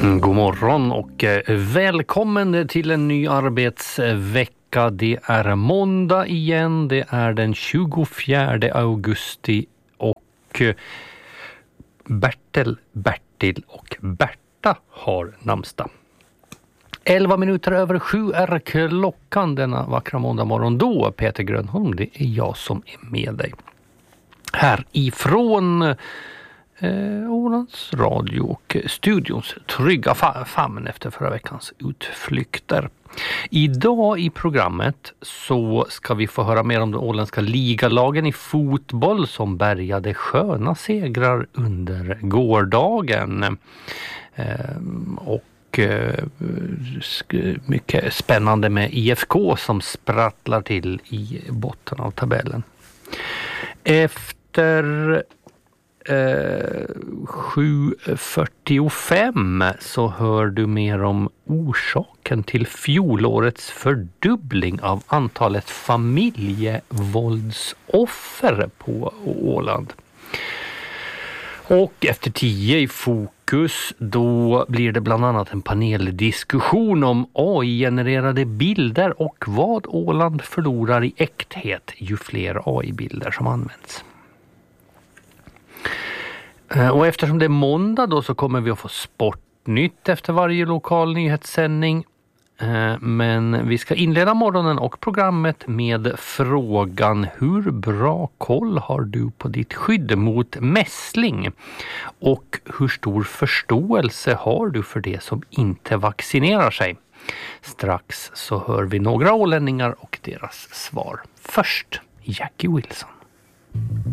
God morgon och välkommen till en ny arbetsvecka. Det är måndag igen, det är den 24 augusti och Bertil och Berta har namnsdag. 11 minuter över 7 är klockan denna vackra måndag morgon. Då, Peter Grönholm, det är jag som är med dig. Härifrån Ålands Radio och studions trygga famn efter förra veckans utflykter. Idag i programmet så ska vi få höra mer om de åländska ligalagen i fotboll som bärgade sköna segrar under gårdagen. Och mycket spännande med IFK som sprattlar till i botten av tabellen. Efter 7:45 så hör du mer om orsaken till fjolårets fördubbling av antalet familjevåldsoffer på Åland. Och efter 10 i fokus då blir det bland annat en paneldiskussion om AI-genererade bilder och vad Åland förlorar i äkthet ju fler AI-bilder som används. Och eftersom det är måndag då så kommer vi att få sportnytt efter varje lokal nyhetssändning. Men vi ska inleda morgonen och programmet med frågan: hur bra koll har du på ditt skydd mot mässling? Och hur stor förståelse har du för det som inte vaccinerar sig? Strax så hör vi några ålänningar och deras svar. Först Jackie Wilson.